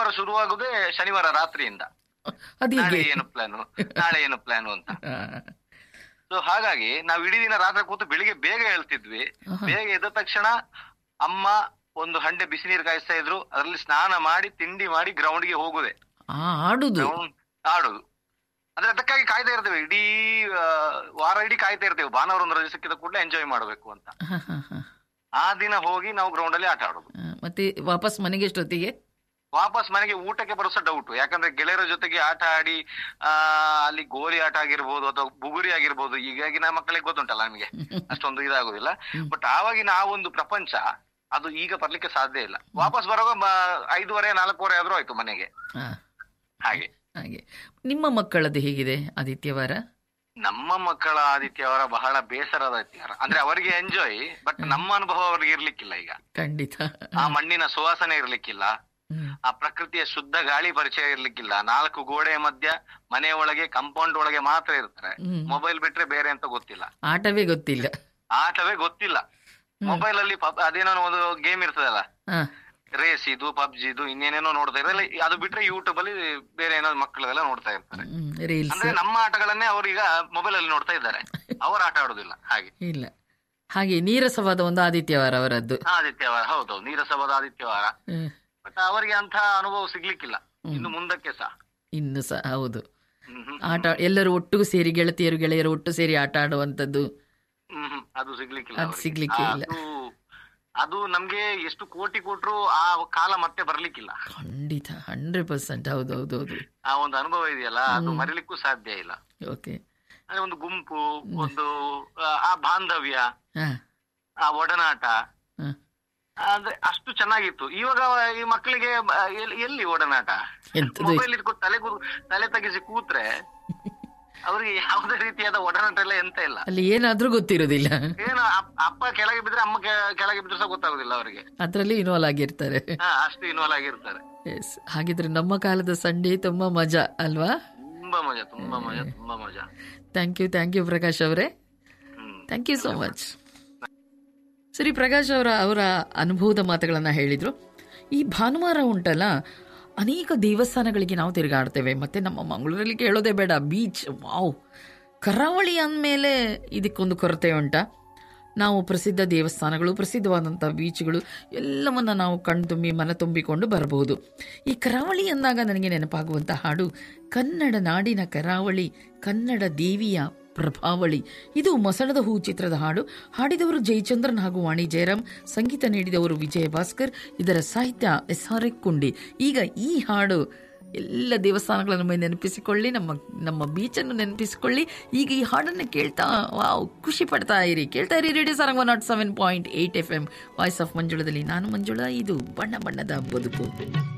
ಭಾನುವಾರ ಶುರುವಾಗುದೇ ಶನಿವಾರ ರಾತ್ರಿಯಿಂದ. ನಾಳೆ ಏನು ಪ್ಲಾನು ಅಂತ. ಸೊ ಹಾಗಾಗಿ ನಾವ್ ಇಡೀ ದಿನ ರಾತ್ರಿ ಕೂತು ಬೆಳಿಗ್ಗೆ ಬೇಗ ಹೇಳ್ತಿದ್ವಿ. ಬೇಗ ಎದ್ದ ತಕ್ಷಣ ಅಮ್ಮ ಒಂದು ಹಂಡೆ ಬಿಸಿ ನೀರು ಕಾಯಿಸ್ತಾ ಇದ್ರು, ಅದರಲ್ಲಿ ಸ್ನಾನ ಮಾಡಿ ತಿಂಡಿ ಮಾಡಿ ಗ್ರೌಂಡ್ಗೆ ಹೋಗುದೆ, ಆಡುದು. ಅಂದ್ರೆ ಅದಕ್ಕಾಗಿ ಕಾಯ್ತಾ ಇರ್ತೇವೆ, ಇಡೀ ವಾರ ಇಡೀ ಕಾಯ್ತಾ ಇರ್ತೇವೆ. ಭಾನುವಾರ ಒಂದು ರಜೆ ಸಿಕ್ಕಿದ ಕೂಡಲೇ ಎಂಜಾಯ್ ಮಾಡ್ಬೇಕು ಅಂತ. ಆ ದಿನ ಹೋಗಿ ನಾವು ಗ್ರೌಂಡ್ ಅಲ್ಲಿ ಆಟ ಆಡೋದು. ಮತ್ತೆ ವಾಪಸ್ ಮನೆಗೆ ಊಟಕ್ಕೆ ಬರೋಸ ಡೌಟ್. ಯಾಕಂದ್ರೆ ಗೆಳೆಯರ ಜೊತೆಗೆ ಆಟ ಆಡಿ ಅಲ್ಲಿ ಗೋಲಿ ಆಟ ಆಗಿರ್ಬೋದು ಅಥವಾ ಬುಗುರಿ ಆಗಿರ್ಬೋದು, ಈಗಾಗಿನ ಮಕ್ಕಳಿಗೆ ಗೊತ್ತುಂಟಲ್ಲ, ನಮಗೆ ಅಷ್ಟೊಂದು ಇದಾಗುದಿಲ್ಲ. ಬಟ್ ಆವಾಗಿನ ಆ ಒಂದು ಪ್ರಪಂಚ ಅದು ಈಗ ಬರ್ಲಿಕ್ಕೆ ಸಾಧ್ಯ ಇಲ್ಲ. ವಾಪಸ್ ಬರುವಾಗ 5:30 4 ಆದ್ರೂ ಆಯ್ತು ಮನೆಗೆ. ಹಾಗೆ ನಿಮ್ಮ ಮಕ್ಕಳದ್ದು ಹೇಗಿದೆ ಆದಿತ್ಯವಾರ? ನಮ್ಮ ಮಕ್ಕಳ ಆದಿತ್ಯವಾರ ಬಹಳ ಬೇಸರದ ಆದಿತ್ಯವಾರ. ಅಂದ್ರೆ ಅವರಿಗೆ ಎಂಜಾಯ್, ಬಟ್ ನಮ್ಮ ಅನುಭವ ಅವ್ರಿಗೆ ಇರ್ಲಿಕ್ಕಿಲ್ಲ. ಈಗ ಖಂಡಿತ ಆ ಮಣ್ಣಿನ ಸುವಾಸನೆ ಇರ್ಲಿಕ್ಕಿಲ್ಲ, ಆ ಪ್ರಕೃತಿಯ ಶುದ್ಧ ಗಾಳಿ ಪರಿಚಯ ಇರ್ಲಿಕ್ಕಿಲ್ಲ. 4 ಗೋಡೆಯ ಮಧ್ಯ ಮನೆಯ ಒಳಗೆ ಕಾಂಪೌಂಡ್ ಒಳಗೆ ಮಾತ್ರ ಇರ್ತಾರೆ. ಮೊಬೈಲ್ ಬಿಟ್ರೆ ಬೇರೆ ಅಂತ ಗೊತ್ತಿಲ್ಲ, ಆಟವೇ ಗೊತ್ತಿಲ್ಲ. ಮೊಬೈಲ್ ಅಲ್ಲಿ ಅದೇನೋ ಒಂದು ಗೇಮ್ ಇರ್ತದಲ್ಲ, ರೇಸ್ ಇದು, ಪಬ್ಜಿದು, ಇನ್ನೇನೇನೋ ನೋಡ್ತಾ ಇರ್ತಾರೆ. ಅದು ಬಿಟ್ರೆ ಯೂಟ್ಯೂಬ್ ಅಲ್ಲಿ ಬೇರೆ ಏನಾದ್ರು ಮಕ್ಕಳೆಲ್ಲ ನೋಡ್ತಾ ಇರ್ತಾರೆ. ಅಂದ್ರೆ ನಮ್ಮ ಆಟಗಳನ್ನೇ ಅವ್ರೀಗ ಮೊಬೈಲ್ ಅಲ್ಲಿ ನೋಡ್ತಾ ಇದ್ದಾರೆ, ಅವರ ಆಟ ಆಡುದಿಲ್ಲ. ಹಾಗೆ ನೀರಸವಾದ ಒಂದು ಆದಿತ್ಯವಾರ ಅವರದ್ದು. ಹೌದೌದು, ನೀರಸವಾದ ಆದಿತ್ಯವಾರ. ಬಟ್ ಅವರಿಗೆ ಅಂತ ಅನುಭವ ಸಿಗ್ಲಿಕ್ಕಿಲ್ಲ ಇನ್ನು ಮುಂದಕ್ಕೆ ಸಹ. ಹೌದು, ಆಟ ಎಲ್ಲರೂ ಒಟ್ಟು ಸೇರಿ ಗೆಳೆಯರು ಒಟ್ಟು ಸೇರಿ ಆಟ ಆಡುವಂತದ್ದು ಅದು ಸಿಗ್ಲಿಕ್ಕಿಲ್ಲ. ಅದು ನಮ್ಗೆ ಎಷ್ಟು ಕೋಟಿ ಕೊಟ್ರು ಆ ಕಾಲ ಮತ್ತೆ ಬರ್ಲಿಕ್ಕಿಲ್ಲ. ಖಂಡಿತ 100%. ಹೌದೌದು, ಆ ಒಂದು ಅನುಭವ ಇದೆಯಲ್ಲ, ಅದು ಮರಿಲಿಕ್ಕೂ ಸಾಧ್ಯ ಇಲ್ಲ. ಅಂದ್ರೆ ಒಂದು ಗುಂಪು, ಒಂದು ಆ ಬಾಂಧವ್ಯ, ಆ ಒಡನಾಟ, ಅಂದ್ರೆ ಅಷ್ಟು ಚೆನ್ನಾಗಿತ್ತು. ಇವಾಗ ಈ ಮಕ್ಕಳಿಗೆ ಎಲ್ಲಿ ಒಡನಾಟ? ಮೊಬೈಲ್ ಇಟ್ಕೊಂಡು ತಲೆ ತೆಗಿಸಿ ಕೂತ್ರೆ ಅವ್ರಿಗೆ ಯಾವುದೇ ರೀತಿಯಾದ ಒಡನಾಟ ಎಲ್ಲ ಎಂತ ಇಲ್ಲ. ಅಲ್ಲಿ ಏನಾದ್ರೂ ಗೊತ್ತಿರೋದಿಲ್ಲ. ಏನು ಅಪ್ಪ ಕೆಳಗೆ ಬಿದ್ರೆ ಅಮ್ಮ ಕೆಳಗೆ ಬಿದ್ರೆ ಸಹ ಗೊತ್ತಾಗುದಿಲ್ಲ ಅವರಿಗೆ. ಅದ್ರಲ್ಲಿ ಇನ್ವಾಲ್ವ್ ಆಗಿರ್ತಾರೆ, ಅಷ್ಟು ಇನ್ವಾಲ್ವ್ ಆಗಿರ್ತಾರೆ. ಹಾಗಿದ್ರೆ ನಮ್ಮ ಕಾಲದ ಸಂಡೇ ತುಂಬಾ ಮಜಾ ಅಲ್ವಾ? ತುಂಬಾ ಮಜಾ. ಥ್ಯಾಂಕ್ ಯು ಪ್ರಕಾಶ್ ಅವರೇ, ಥ್ಯಾಂಕ್ ಯು ಸೋ ಮಚ್. ಸರಿ, ಪ್ರಕಾಶ್ ಅವರ ಅನುಭವದ ಮಾತುಗಳನ್ನ ಹೇಳಿದ್ರು. ಈ ಭಾನುವಾರ ಉಂಟಲ್ಲ, ಅನೇಕ ದೇವಸ್ಥಾನಗಳಿಗೆ ನಾವು ತಿರುಗಾಡ್ತೇವೆ. ಮತ್ತು ನಮ್ಮ ಮಂಗಳೂರಲ್ಲಿ ಕೇಳೋದೇ ಬೇಡ, ಬೀಚ್. ವಾವ್, ಕರಾವಳಿ ಅಂದಮೇಲೆ ಇದಕ್ಕೊಂದು ಕೊರತೆ ಉಂಟಾ? ನಾವು ಪ್ರಸಿದ್ಧ ದೇವಸ್ಥಾನಗಳು, ಪ್ರಸಿದ್ಧವಾದಂಥ ಬೀಚ್ಗಳು ಎಲ್ಲವನ್ನು ನಾವು ಕಣ್ತುಂಬಿ ಮನ ತುಂಬಿಕೊಂಡು ಬರಬಹುದು. ಈ ಕರಾವಳಿ ಅಂದಾಗ ನನಗೆ ನೆನಪಾಗುವಂಥ ಹಾಡು ಕನ್ನಡ ನಾಡಿನ ಕರಾವಳಿ, ಕನ್ನಡ ದೇವಿಯ ಪ್ರಭಾವಳಿ. ಇದು ಮೊಸಳದ ಹೂ ಚಿತ್ರದ ಹಾಡು. ಹಾಡಿದವರು ಜಯಚಂದ್ರನ್ ಹಾಗೂ ವಾಣಿ ಜಯರಾಮ್, ಸಂಗೀತ ನೀಡಿದವರು ವಿಜಯ ಭಾಸ್ಕರ್, ಇದರ ಸಾಹಿತ್ಯ SR ಕುಂಡಿ. ಈಗ ಈ ಹಾಡು ಎಲ್ಲ ದೇವಸ್ಥಾನಗಳನ್ನು ನೆನಪಿಸಿಕೊಳ್ಳಿ, ನಮ್ಮ ಬೀಚನ್ನು ನೆನಪಿಸಿಕೊಳ್ಳಿ. ಈಗ ಈ ಹಾಡನ್ನು ಕೇಳ್ತಾ ಖುಷಿ ಪಡ್ತಾ ಇರಿ. ಕೇಳ್ತಾ ಇರಿ radio Sarang 107.8 FM voice of ಮಂಜುಳದಲ್ಲಿ. ನಾನು ಮಂಜುಳಾ, ಇದು ಬಣ್ಣ ಬಣ್ಣದ ಬದುಕು.